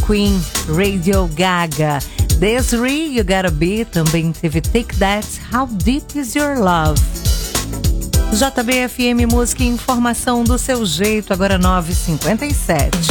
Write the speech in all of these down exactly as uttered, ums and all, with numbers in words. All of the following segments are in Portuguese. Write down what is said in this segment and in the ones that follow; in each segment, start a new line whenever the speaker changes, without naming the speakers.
Queen, Radio Gaga. Desiree, You Gotta Be, também teve Take That, How Deep Is Your Love. J B F M Música e Informação do seu jeito, agora nove e cinquenta e sete.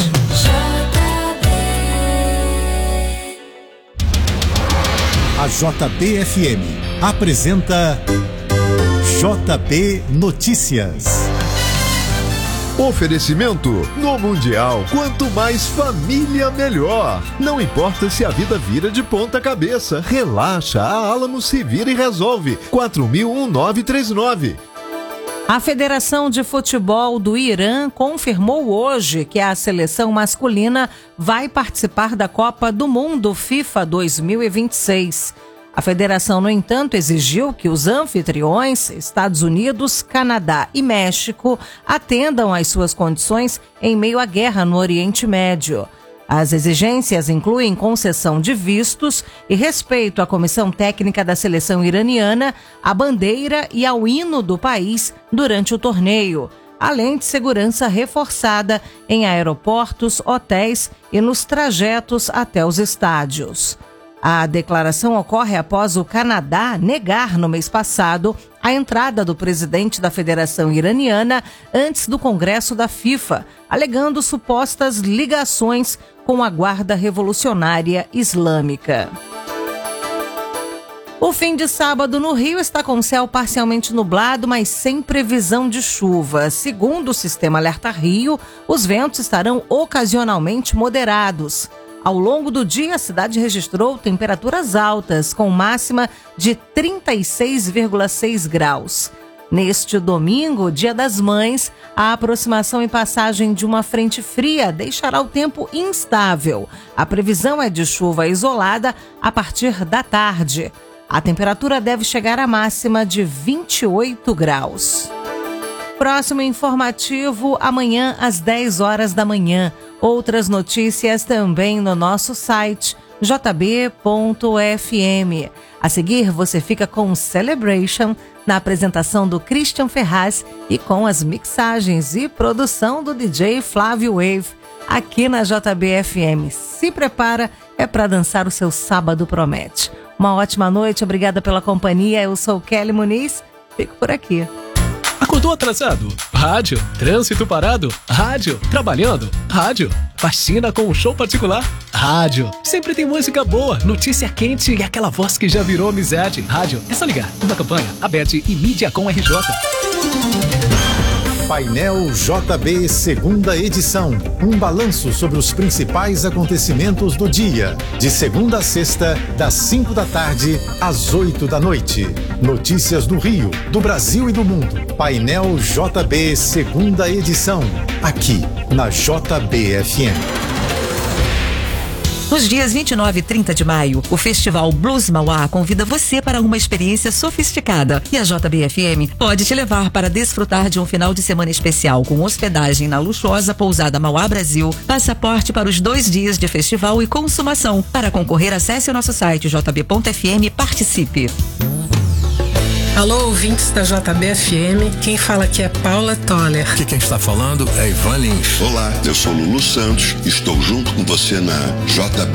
A J B F M apresenta J B Notícias.
Oferecimento: no Mundial, quanto mais família, melhor. Não importa se a vida vira de ponta cabeça, relaxa, a Alamo se vira e resolve. quatro mil nove três nove.
A Federação de Futebol do Irã confirmou hoje que a seleção masculina vai participar da Copa do Mundo FIFA dois mil e vinte e seis. A federação, no entanto, exigiu que os anfitriões, Estados Unidos, Canadá e México, atendam às suas condições em meio à guerra no Oriente Médio. As exigências incluem concessão de vistos e respeito à comissão técnica da seleção iraniana, à bandeira e ao hino do país durante o torneio, além de segurança reforçada em aeroportos, hotéis e nos trajetos até os estádios. A declaração ocorre após o Canadá negar no mês passado a entrada do presidente da Federação Iraniana antes do Congresso da FIFA, alegando supostas ligações com a Guarda Revolucionária Islâmica. O fim de sábado no Rio está com céu parcialmente nublado, mas sem previsão de chuva. Segundo o Sistema Alerta Rio, os ventos estarão ocasionalmente moderados. Ao longo do dia, a cidade registrou temperaturas altas, com máxima de trinta e seis vírgula seis graus. Neste domingo, Dia das Mães, a aproximação e passagem de uma frente fria deixará o tempo instável. A previsão é de chuva isolada a partir da tarde. A temperatura deve chegar à máxima de vinte e oito graus. Próximo informativo, amanhã às dez horas da manhã. Outras notícias também no nosso site j b ponto f m. A seguir, você fica com Celebration, na apresentação do Christian Ferraz e com as mixagens e produção do D J Flávio Wave, aqui na J B F M. Se prepara, é para dançar o seu sábado promete. Uma ótima noite, obrigada pela companhia. Eu sou Kelly Muniz, fico por aqui.
Acordou atrasado? Rádio. Trânsito parado? Rádio. Trabalhando? Rádio. Faxina com um show particular? Rádio. Sempre tem música boa, notícia quente e aquela voz que já virou amizade. Rádio. É só ligar. Uma campanha, a B E T e Mídia com R J.
Painel J B, segunda edição. Um balanço sobre os principais acontecimentos do dia. De segunda a sexta, das cinco da tarde às oito da noite. Notícias do Rio, do Brasil e do mundo. Painel J B, segunda edição. Aqui, na J B F M.
Nos dias vinte e nove e trinta de maio, o Festival Blues Mauá convida você para uma experiência sofisticada. E a J B F M pode te levar para desfrutar de um final de semana especial com hospedagem na luxuosa pousada Mauá Brasil, passaporte para os dois dias de festival e consumação. Para concorrer, acesse o nosso site j b ponto f m e participe.
Alô, ouvintes da J B F M, quem fala aqui é Paula Toller.
Aqui quem está falando é Ivan Lins.
Olá, eu sou Lulu Santos, estou junto com você na J